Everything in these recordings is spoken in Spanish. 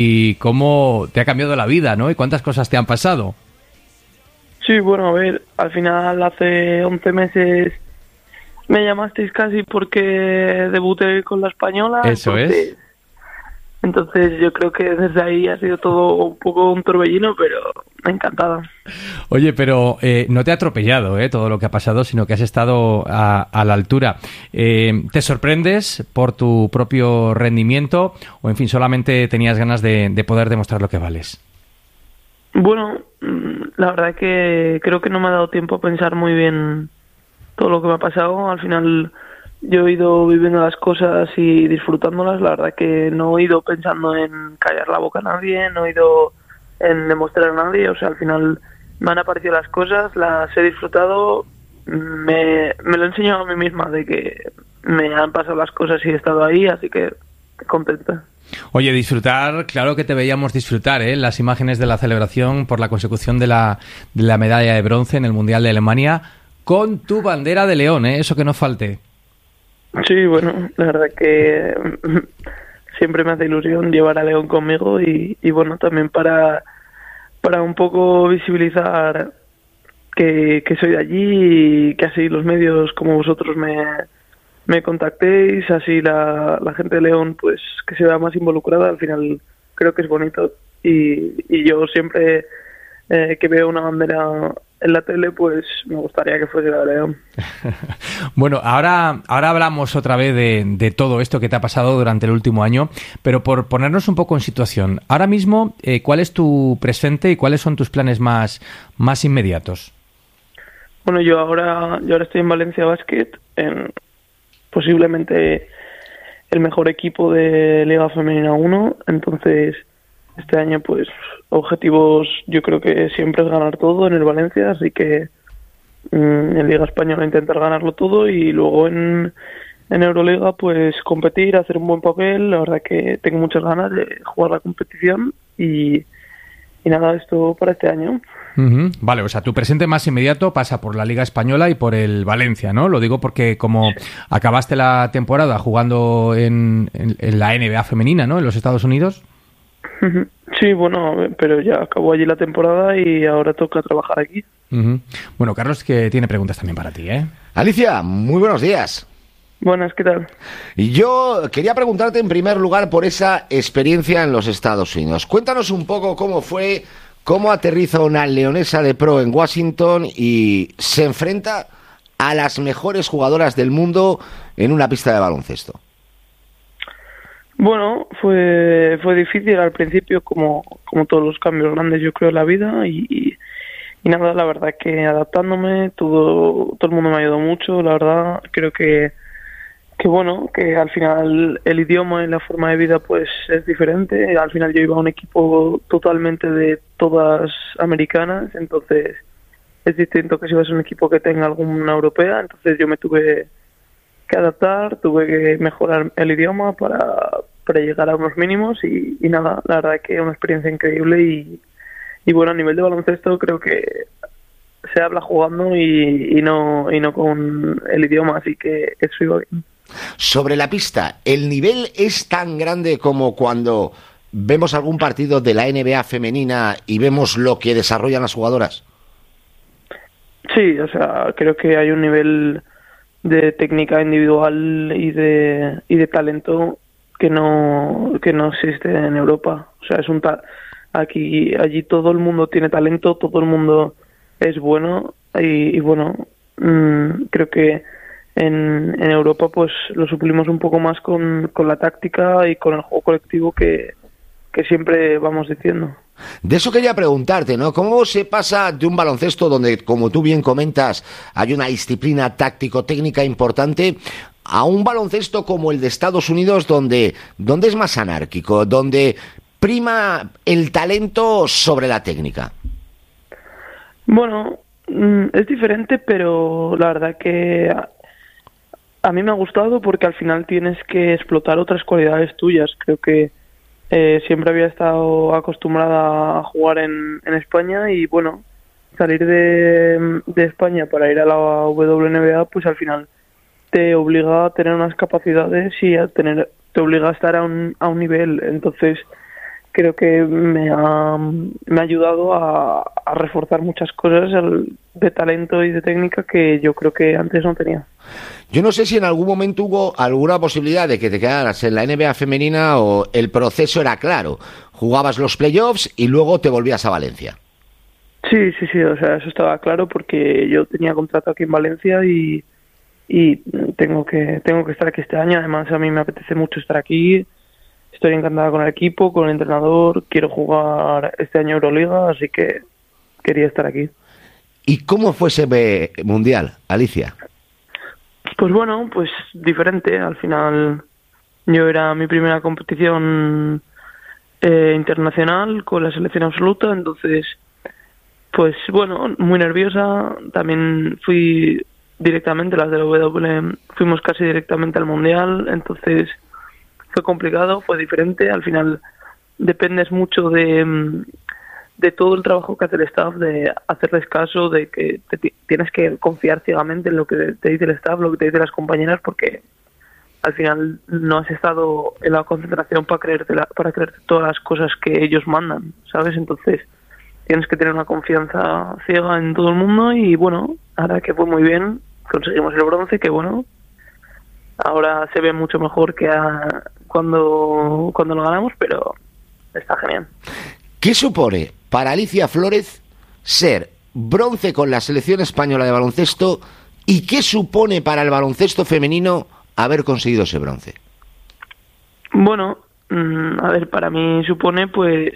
y cómo te ha cambiado la vida, ¿no? Y cuántas cosas te han pasado. Sí, bueno, a ver, al final hace 11 meses me llamasteis casi porque debuté con la española. Eso es. Entonces yo creo que desde ahí ha sido todo un poco un torbellino, pero encantada. Oye, pero no te ha atropellado todo lo que ha pasado, sino que has estado a la altura. ¿Te sorprendes por tu propio rendimiento o, en fin, solamente tenías ganas de poder demostrar lo que vales? Bueno, la verdad que creo que no me ha dado tiempo a pensar muy bien todo lo que me ha pasado. Al final yo he ido viviendo las cosas y disfrutándolas. La verdad que no he ido pensando en callar la boca a nadie, no he ido en demostrar a nadie. O sea, al final me han aparecido las cosas, las he disfrutado, me lo he enseñado a mí misma de que me han pasado las cosas y he estado ahí, así que contenta. Oye, disfrutar, claro que te veíamos disfrutar, las imágenes de la celebración por la consecución de la medalla de bronce en el Mundial de Alemania con tu bandera de León, eso que no falte. Sí, bueno, la verdad que siempre me hace ilusión llevar a León conmigo y bueno, también para un poco visibilizar que soy de allí y que así los medios como vosotros me contactéis, así la gente de León pues que se vea más involucrada. Al final creo que es bonito y yo siempre que veo una bandera en la tele, pues me gustaría que fuese la de León. Bueno, ahora hablamos otra vez de todo esto que te ha pasado durante el último año, pero por ponernos un poco en situación, ahora mismo, ¿cuál es tu presente y cuáles son tus planes más inmediatos? Bueno, yo ahora estoy en Valencia Basket, en posiblemente el mejor equipo de Liga Femenina 1, entonces este año pues objetivos yo creo que siempre es ganar todo en el Valencia, así que en Liga Española intentar ganarlo todo y luego en Euroliga pues competir, hacer un buen papel. La verdad que tengo muchas ganas de jugar la competición y nada, esto para este año. Uh-huh. Vale, o sea, tu presente más inmediato pasa por la Liga Española y por el Valencia, ¿no? Lo digo porque como acabaste la temporada jugando en la NBA femenina, ¿no? En los Estados Unidos. Sí, bueno, pero ya acabó allí la temporada y ahora toca trabajar aquí. Uh-huh. Bueno, Carlos, que tiene preguntas también para ti, ¿eh? Alicia, muy buenos días. Buenas, ¿qué tal? Y yo quería preguntarte en primer lugar por esa experiencia en los Estados Unidos. Cuéntanos un poco cómo fue, cómo aterriza una leonesa de pro en Washington y se enfrenta a las mejores jugadoras del mundo en una pista de baloncesto. Bueno, fue difícil al principio, como todos los cambios grandes yo creo en la vida y nada, la verdad que adaptándome, todo el mundo me ayudó mucho, la verdad, creo que bueno, que al final el idioma y la forma de vida pues es diferente. Al final yo iba a un equipo totalmente de todas americanas, entonces es distinto que si vas a un equipo que tenga alguna europea. Entonces yo me tuve que adaptar, tuve que mejorar el idioma para llegar a unos mínimos y nada, la verdad que una experiencia increíble y bueno, a nivel de baloncesto creo que se habla jugando y no con el idioma, así que eso iba bien. Sobre la pista, ¿el nivel es tan grande como cuando vemos algún partido de la NBA femenina y vemos lo que desarrollan las jugadoras? Sí, o sea, creo que hay un nivel de técnica individual y de talento que no existe en Europa. O sea, allí todo el mundo tiene talento, todo el mundo es bueno y bueno, creo que en Europa pues lo suplimos un poco más con la táctica y con el juego colectivo que siempre vamos diciendo. De eso quería preguntarte, ¿no? ¿Cómo se pasa de un baloncesto donde, como tú bien comentas, hay una disciplina táctico-técnica importante, a un baloncesto como el de Estados Unidos donde es más anárquico, donde prima el talento sobre la técnica? Bueno, es diferente, pero la verdad que a mí me ha gustado porque al final tienes que explotar otras cualidades tuyas. Creo que siempre había estado acostumbrada a jugar en España y bueno, salir de España para ir a la WNBA pues al final te obliga a tener unas capacidades y te obliga a estar a un nivel. Entonces creo que me ha ayudado a reforzar muchas cosas de talento y de técnica que yo creo que antes no tenía. Yo no sé si en algún momento hubo alguna posibilidad de que te quedaras en la NBA femenina o el proceso era claro. Jugabas los playoffs y luego te volvías a Valencia. Sí, o sea, eso estaba claro porque yo tenía contrato aquí en Valencia y tengo que estar aquí este año. Además, a mí me apetece mucho estar aquí. Estoy encantada con el equipo, con el entrenador. Quiero jugar este año Euroliga, así que quería estar aquí. ¿Y cómo fue ese mundial, Alicia? Pues bueno, pues diferente. Al final, yo era mi primera competición internacional con la selección absoluta, entonces, pues bueno, muy nerviosa. También fui directamente, las de la W, fuimos casi directamente al mundial, entonces fue complicado, fue diferente. Al final dependes mucho de todo el trabajo que hace el staff, de hacerles caso, de que tienes que confiar ciegamente en lo que te dice el staff, lo que te dicen las compañeras, porque al final no has estado en la concentración para creerte todas las cosas que ellos mandan, ¿sabes? Entonces tienes que tener una confianza ciega en todo el mundo y bueno, ahora que fue muy bien, conseguimos el bronce, que bueno, ahora se ve mucho mejor que cuando lo ganamos, pero está genial. ¿Qué supone para Alicia Flórez ser bronce con la selección española de baloncesto y qué supone para el baloncesto femenino haber conseguido ese bronce? Bueno, a ver, para mí supone pues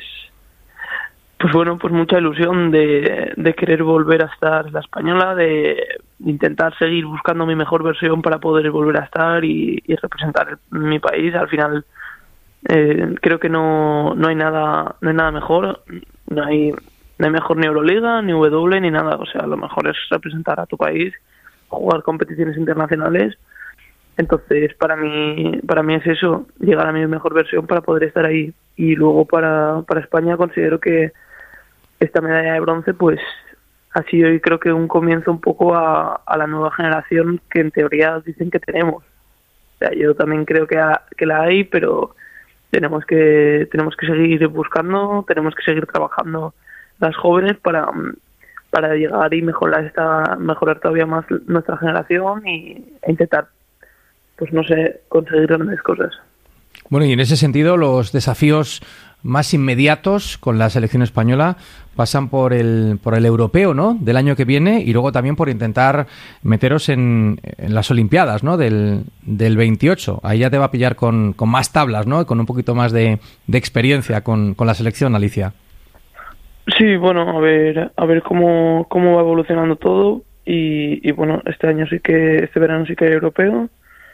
bueno, pues mucha ilusión de querer volver a estar en la española, de intentar seguir buscando mi mejor versión para poder volver a estar y representar mi país. Al final creo que no hay nada mejor, no hay mejor ni Euroliga, ni W, ni nada. O sea, lo mejor es representar a tu país, jugar competiciones internacionales. Entonces, para mí es eso, llegar a mi mejor versión para poder estar ahí. Y luego para España considero que esta medalla de bronce pues ha sido, y creo que un comienzo un poco a la nueva generación que en teoría dicen que tenemos. O sea, yo también creo que la hay, pero tenemos que seguir buscando, tenemos que seguir trabajando las jóvenes para llegar y mejorar todavía más nuestra generación e intentar, pues no sé, conseguir grandes cosas. Bueno, y en ese sentido, los desafíos más inmediatos con la selección española pasan por el europeo, ¿no?, del año que viene, y luego también por intentar meteros en las Olimpiadas, ¿no?, del 28. Ahí ya te va a pillar con más tablas, ¿no?, y con un poquito más de experiencia con la selección, Alicia. Sí, bueno, a ver cómo va evolucionando todo y bueno, este verano sí que hay europeo.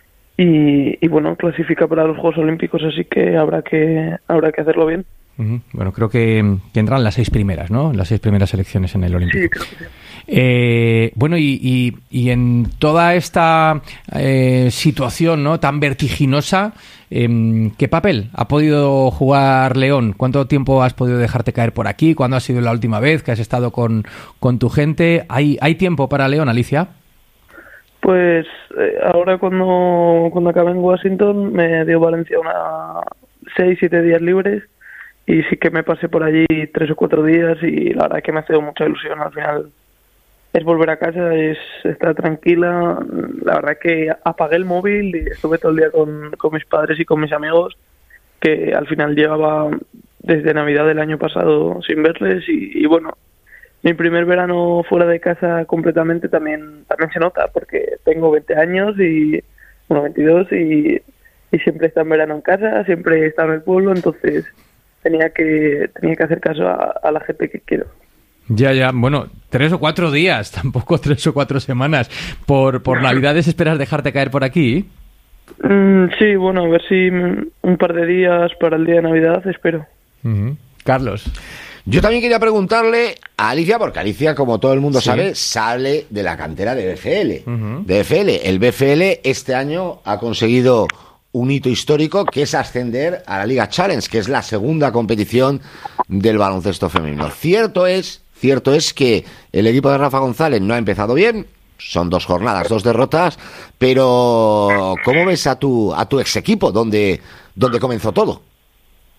Y bueno, clasifica para los Juegos Olímpicos, así que habrá que hacerlo bien. Bueno, creo que entran las 6 primeras, ¿no? Las 6 primeras selecciones en el Olímpico. Sí, creo que sí. Bueno, y en toda esta situación, ¿no?, tan vertiginosa, ¿qué papel ha podido jugar León? ¿Cuánto tiempo has podido dejarte caer por aquí? ¿Cuándo ha sido la última vez que has estado con tu gente? ¿Hay tiempo para León, Alicia? Pues ahora cuando acabé en Washington me dio Valencia 6-7 días libres y sí que me pasé por allí 3 o 4 días y la verdad que me ha hecho mucha ilusión. Al final es volver a casa, es estar tranquila. La verdad que apagué el móvil y estuve todo el día con mis padres y con mis amigos, que al final llevaba desde Navidad del año pasado sin verles y bueno, mi primer verano fuera de casa completamente también se nota, porque tengo 20 años y 22 y siempre he estado en verano en casa, siempre he estado en el pueblo, entonces tenía que hacer caso a la gente que quiero. Ya, bueno, 3 o 4 días, tampoco 3 o 4 semanas. ¿Por Navidades esperas dejarte caer por aquí? Sí, bueno, a ver si un par de días para el día de Navidad, espero. Carlos. Yo también quería preguntarle a Alicia, porque Alicia, como todo el mundo sabe, sale de la cantera de BFL. De BFL. El BFL este año ha conseguido un hito histórico, que es ascender a la Liga Challenge, que es la segunda competición del baloncesto femenino. Cierto es que el equipo de Rafa González no ha empezado bien. Son 2 jornadas, 2 derrotas, pero ¿cómo ves a tu ex equipo, donde comenzó todo?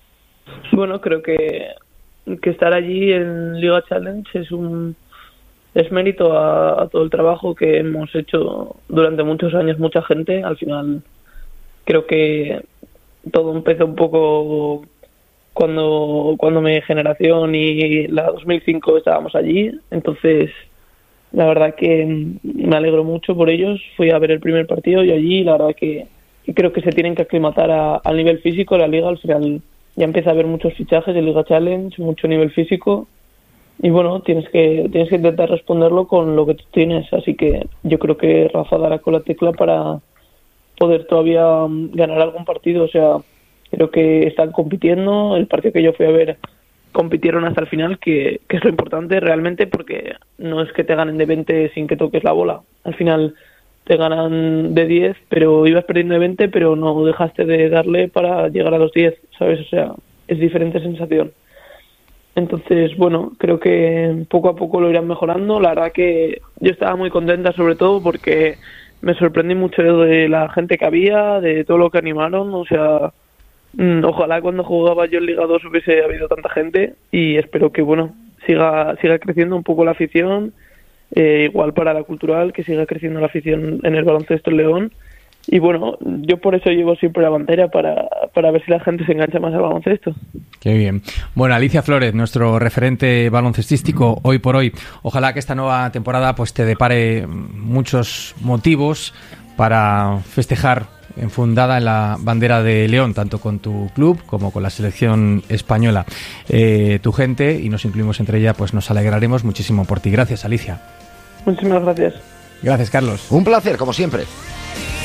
Bueno, creo que estar allí en Liga Challenge es mérito a todo el trabajo que hemos hecho durante muchos años mucha gente. Al final creo que todo empezó un poco cuando mi generación y la 2005 estábamos allí. Entonces la verdad que me alegro mucho por ellos. Fui a ver el primer partido y allí la verdad que creo que se tienen que aclimatar al nivel físico de la liga. Al final ya empieza a haber muchos fichajes de Liga Challenge, mucho nivel físico. Y bueno, tienes que intentar responderlo con lo que tú tienes. Así que yo creo que Rafa dará con la tecla para poder todavía ganar algún partido. O sea, creo que están compitiendo. El partido que yo fui a ver compitieron hasta el final, que es lo importante realmente, porque no es que te ganen de 20 sin que toques la bola. Al final te ganan de 10, pero ibas perdiendo de 20, pero no dejaste de darle para llegar a los 10, ¿sabes? O sea, es diferente sensación. Entonces, bueno, creo que poco a poco lo irán mejorando. La verdad que yo estaba muy contenta, sobre todo porque me sorprendí mucho de la gente que había, de todo lo que animaron. O sea, ojalá cuando jugaba yo en Liga 2 hubiese habido tanta gente, y espero que, bueno, siga creciendo un poco la afición, igual para la cultural, que siga creciendo la afición en el baloncesto en León. Y bueno, yo por eso llevo siempre la bandera, para ver si la gente se engancha más al baloncesto. Qué bien. Bueno, Alicia Flórez, nuestro referente baloncestístico hoy por hoy. Ojalá que esta nueva temporada pues te depare muchos motivos para festejar enfundada en la bandera de León, tanto con tu club como con la selección española. Tu gente, y nos incluimos entre ella, pues nos alegraremos muchísimo por ti. Gracias, Alicia. Muchísimas gracias. Gracias, Carlos. Un placer, como siempre.